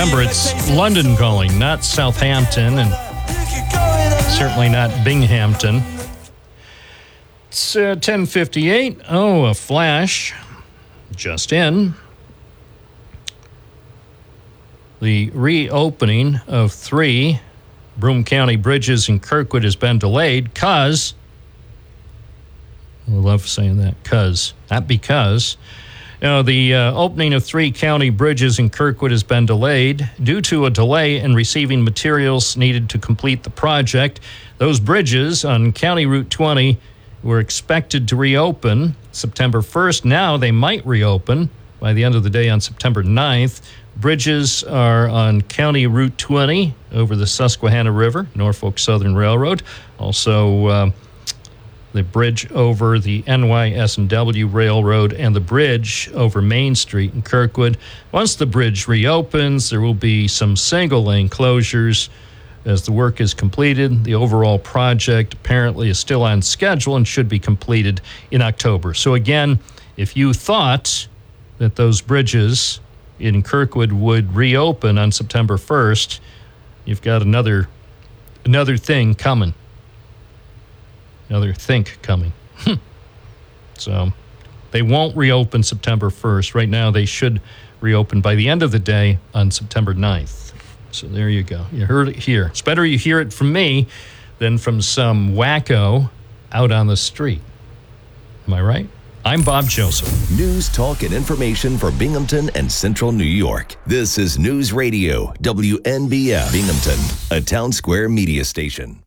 Remember, it's London calling, not Southampton, and certainly not Binghamton. It's 10:58. Oh, a flash just in. The reopening of 3 Broome County bridges in Kirkwood has been delayed because, I love saying that, because, not because. The opening of 3 county bridges in Kirkwood has been delayed due to a delay in receiving materials needed to complete the project. Those bridges on County Route 20 were expected to reopen September 1st. Now they might reopen by the end of the day on September 9th. Bridges are on County Route 20 over the Susquehanna River, Norfolk Southern Railroad. Also, the bridge over the NYS&W Railroad and the bridge over Main Street in Kirkwood. Once the bridge reopens, there will be some single-lane closures as the work is completed. The overall project apparently is still on schedule and should be completed in October. So again, if you thought that those bridges in Kirkwood would reopen on September 1st, you've got another thing coming. Another think coming. So they won't reopen September 1st. Right now, they should reopen by the end of the day on September 9th. So there you go. You heard it here. It's better you hear it from me than from some wacko out on the street. Am I right? I'm Bob Joseph. News, talk, and information for Binghamton and Central New York. This is News Radio, WNBF Binghamton, a Town Square media station.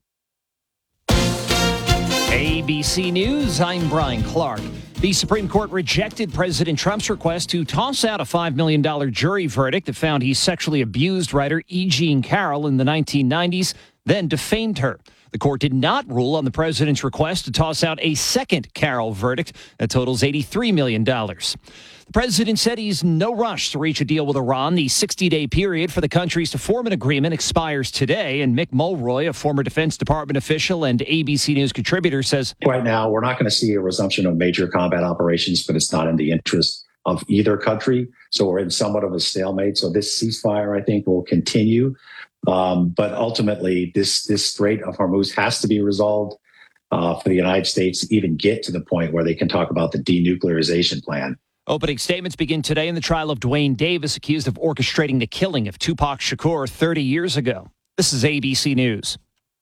ABC News, I'm Brian Clark. The Supreme Court rejected President Trump's request to toss out a $5 million jury verdict that found he sexually abused writer E. Jean Carroll in the 1990s, then defamed her. The court did not rule on the president's request to toss out a second Carroll verdict that totals $83 million. The president said he's in no rush to reach a deal with Iran. The 60-day period for the countries to form an agreement expires today. And Mick Mulroy, a former Defense Department official and ABC News contributor, says, right now, we're not going to see a resumption of major combat operations, but it's not in the interest of either country. So we're in somewhat of a stalemate. So this ceasefire, I think, will continue. But ultimately, this Strait of Hormuz has to be resolved for the United States to even get to the point where they can talk about the denuclearization plan. Opening statements begin today in the trial of Dwayne Davis, accused of orchestrating the killing of Tupac Shakur 30 years ago. This is ABC News.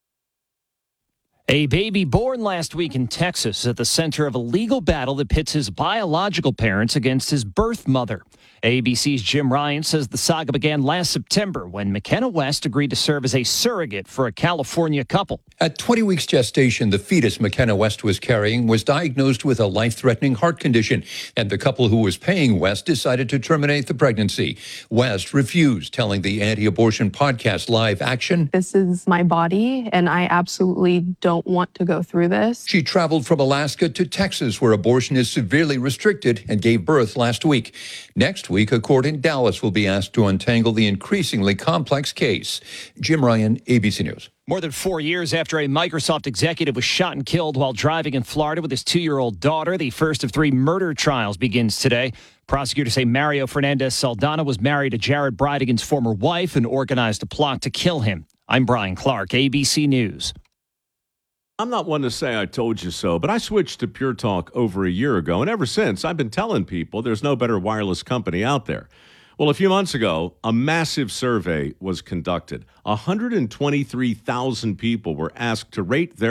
A baby born last week in Texas is at the center of a legal battle that pits his biological parents against his birth mother. ABC's Jim Ryan says the saga began last September when McKenna West agreed to serve as a surrogate for a California couple. At 20 weeks gestation, the fetus McKenna West was carrying was diagnosed with a life-threatening heart condition, and the couple who was paying West decided to terminate the pregnancy. West refused, telling the anti-abortion podcast Live Action, "This is my body, and I absolutely don't want to go through this." She traveled from Alaska to Texas, where abortion is severely restricted, and gave birth last week. Next week, a court in Dallas will be asked to untangle the increasingly complex case. Jim Ryan, ABC News. More than 4 years after a Microsoft executive was shot and killed while driving in Florida with his 2-year-old daughter, the first of 3 murder trials begins today. Prosecutors say Mario Fernandez Saldana was married to Jared Bridegan's former wife and organized a plot to kill him. I'm Brian Clark, ABC News. I'm not one to say I told you so, but I switched to Pure Talk over a year ago, and ever since, I've been telling people there's no better wireless company out there. Well, a few months ago, a massive survey was conducted. 123,000 people were asked to rate their